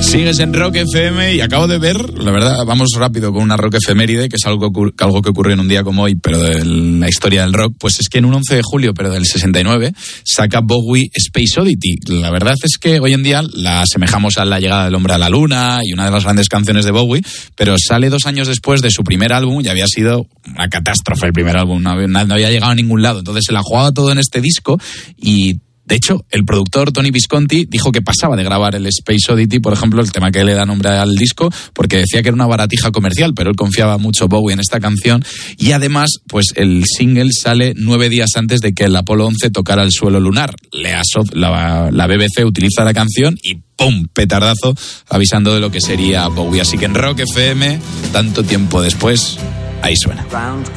Sigues en Rock FM y acabo de ver, la verdad, vamos rápido con una Rock efeméride, que es algo que ocurrió en un día como hoy, pero de la historia del rock. Pues es que en un 11 de julio, pero del 69, saca Bowie Space Oddity. La verdad es que hoy en día la asemejamos a la llegada del hombre a la luna y una de las grandes canciones de Bowie, pero sale 2 años después de su primer álbum y había sido una catástrofe el primer álbum, no había llegado a ningún lado. Entonces se la jugaba todo en este disco y... De hecho, el productor Tony Visconti dijo que pasaba de grabar el Space Oddity, por ejemplo, el tema que le da nombre al disco, porque decía que era una baratija comercial, pero él confiaba mucho Bowie en esta canción. Y además, pues el single sale 9 días antes de que el Apolo 11 tocara el suelo lunar. La BBC utiliza la canción y ¡pum! Petardazo, avisando de lo que sería Bowie. Así que en Rock FM, tanto tiempo después, ahí suena.